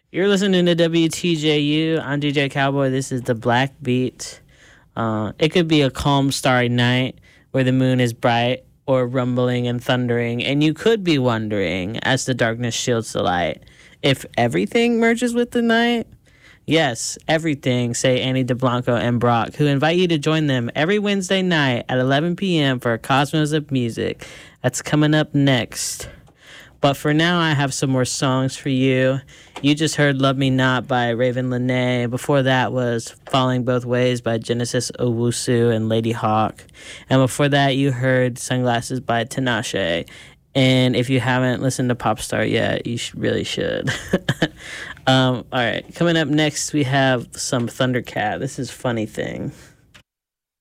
You're listening to WTJU. I'm DJ Cowboy. This is the Black Beat. It could be a calm, starry night where the moon is bright or rumbling and thundering, and you could be wondering, as the darkness shields the light, if everything merges with the night. Yes, everything, say Annie DeBlanco and Brock, who invite you to join them every Wednesday night at 11 p.m. for Cosmos of Music. That's coming up next. But for now, I have some more songs for you. You just heard Love Me Not by Raven Lene. Before that was Falling Both Ways by Genesis Owusu and Lady Hawk. And before that, you heard Sunglasses by Tinashe. And if you haven't listened to Popstar yet, you really should. All right, coming up next, we have some Thundercat. This is Funny Thing.